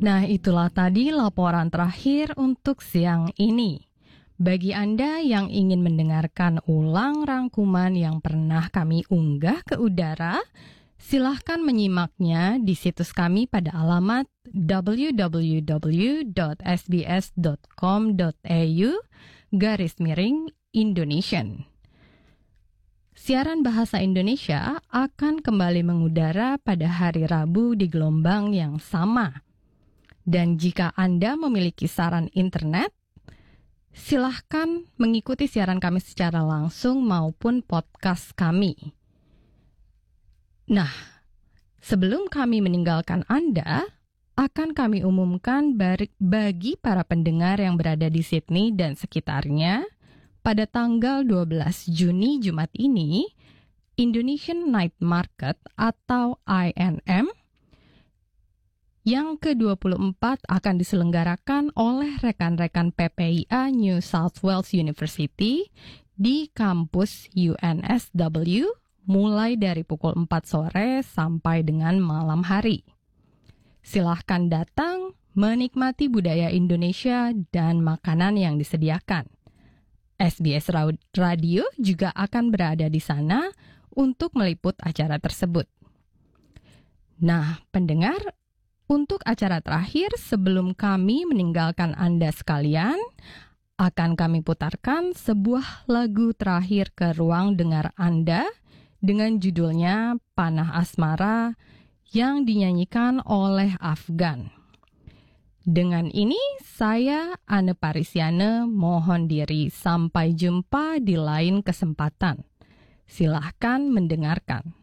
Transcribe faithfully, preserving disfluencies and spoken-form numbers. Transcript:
Nah, itulah tadi laporan terakhir untuk siang ini. Bagi Anda yang ingin mendengarkan ulang rangkuman yang pernah kami unggah ke udara, silahkan menyimaknya di situs kami pada alamat w w w dot s b s dot com dot a u garis miring Indonesian. Siaran Bahasa Indonesia akan kembali mengudara pada hari Rabu di gelombang yang sama. Dan jika Anda memiliki saran internet, silahkan mengikuti siaran kami secara langsung maupun podcast kami. Nah, sebelum kami meninggalkan Anda, akan kami umumkan bagi para pendengar yang berada di Sydney dan sekitarnya, pada tanggal dua belas Juni Jumat ini, Indonesian Night Market atau I N M yang ke dua puluh empat akan diselenggarakan oleh rekan-rekan P P I A New South Wales University di kampus U N S W mulai dari pukul empat sore sampai dengan malam hari. Silahkan datang menikmati budaya Indonesia dan makanan yang disediakan. S B S Radio juga akan berada di sana untuk meliput acara tersebut. Nah, pendengar, untuk acara terakhir sebelum kami meninggalkan Anda sekalian, akan kami putarkan sebuah lagu terakhir ke ruang dengar Anda dengan judulnya Panah Asmara yang dinyanyikan oleh Afgan. Dengan ini, saya, Anne Parisiane, mohon diri sampai jumpa di lain kesempatan. Silahkan mendengarkan.